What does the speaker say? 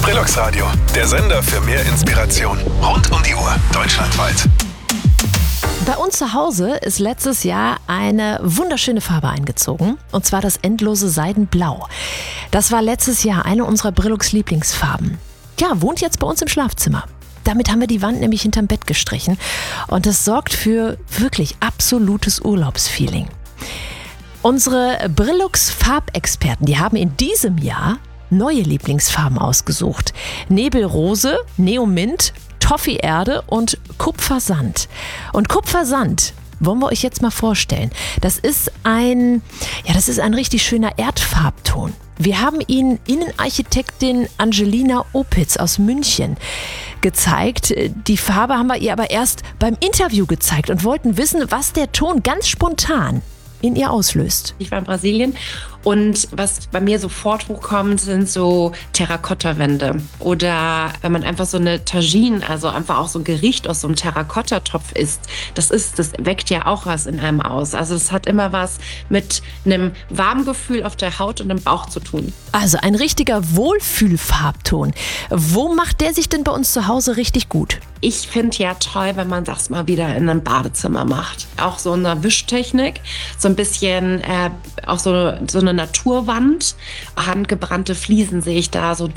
Brillux Radio, der Sender für mehr Inspiration. Rund um die Uhr, deutschlandweit. Bei uns zu Hause ist letztes Jahr eine wunderschöne Farbe eingezogen, und zwar das endlose Seidenblau. Das war letztes Jahr eine unserer Brillux Lieblingsfarben. Ja, wohnt jetzt bei uns im Schlafzimmer. Damit haben wir die Wand nämlich hinterm Bett gestrichen und das sorgt für wirklich absolutes Urlaubsfeeling. Unsere Brillux Farbexperten, die haben in diesem Jahr neue Lieblingsfarben ausgesucht. Nebelrose, Neomint, Toffee-Erde und Kupfersand. Und Kupfersand wollen wir euch jetzt mal vorstellen. Das ist ein richtig schöner Erdfarbton. Wir haben ihn Innenarchitektin Angelina Opitz aus München gezeigt. Die Farbe haben wir ihr aber erst beim Interview gezeigt und wollten wissen, was der Ton ganz spontan in ihr auslöst. Ich war in Brasilien und was bei mir sofort hochkommt, sind so Terrakotta-Wände. Oder wenn man einfach so eine Tagine, also einfach auch so ein Gericht aus so einem Terrakotta-Topf isst, das weckt ja auch was in einem aus. Also das hat immer was mit einem warmen Gefühl auf der Haut und im Bauch zu tun. Also ein richtiger Wohlfühlfarbton. Wo macht der sich denn bei uns zu Hause richtig gut? Ich finde ja toll, wenn man das mal wieder in einem Badezimmer macht. Auch so eine Wischtechnik, so ein bisschen auch so eine Naturwand. Handgebrannte Fliesen sehe ich da so